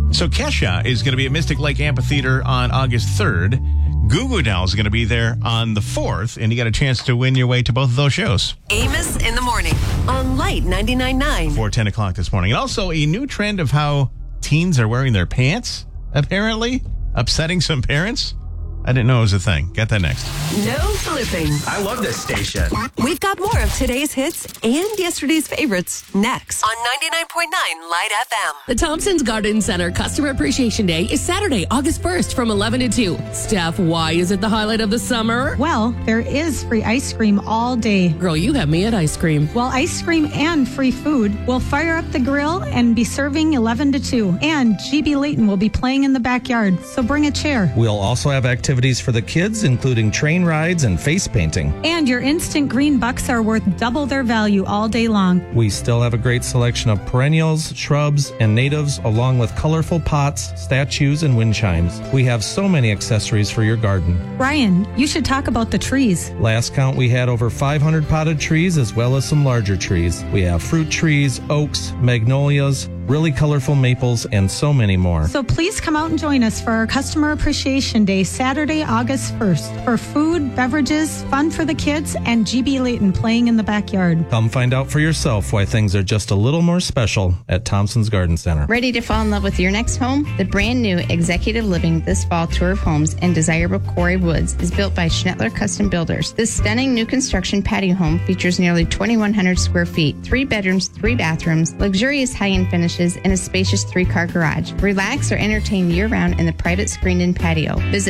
So Kesha is going to be at Mystic Lake Amphitheater on August 3rd. Goo Goo Dolls is going to be there on the 4th, and you got a chance to win your way to both of those shows. Amos in the morning on Light 99.9. Before 10 o'clock this morning. And also a new trend of how teens are wearing their pants, apparently, upsetting some parents. I didn't know it was a thing. Get that next. No flipping. I love this station. We've got more of today's hits and yesterday's favorites next on 99.9 Light FM. The Thompson's Garden Center Customer Appreciation Day is Saturday, August 1st from 11 to 2. Steph, why is it the highlight of the summer? Well, there is free ice cream all day. Girl, you have me at ice cream. Well, ice cream and free food will fire up the grill and be serving 11 to 2. And GB Layton will be playing in the backyard, so bring a chair. We'll also have activities for the kids, including train rides and face painting. And your instant green bucks are worth double their value all day long. We still have a great selection of perennials, shrubs, and natives, along with colorful pots, statues, and wind chimes. We have so many accessories for your garden. Brian, you should talk about the trees. Last count, we had over 500 potted trees as well as some larger trees. We have fruit trees, oaks, magnolias, really colorful maples, and so many more. So please come out and join us for our Customer Appreciation Day, Saturday, August 1st, for food, beverages, fun for the kids, and GB Layton playing in the backyard. Come find out for yourself why things are just a little more special at Thompson's Garden Center. Ready to fall in love with your next home? The brand new Executive Living This Fall Tour of Homes in desirable Quarry Woods is built by Schnettler Custom Builders. This stunning new construction patio home features nearly 2,100 square feet, 3 bedrooms, 3 bathrooms, luxurious high-end finishes, and a spacious 3-car garage. Relax or entertain year-round in the private screened-in patio. Visit